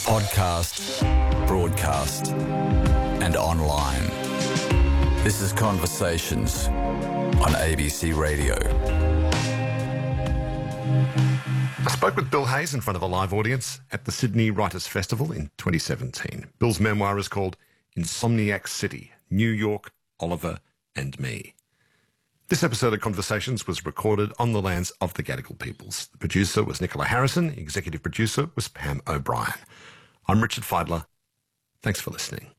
podcast, broadcast, and online. This is Conversations on ABC Radio. I spoke with Bill Hayes in front of a live audience at the Sydney Writers' Festival in 2017. Bill's memoir is called Insomniac City, New York, Oliver and Me. This episode of Conversations was recorded on the lands of the Gadigal peoples. The producer was Nicola Harrison. The executive producer was Pam O'Brien. I'm Richard Feidler. Thanks for listening.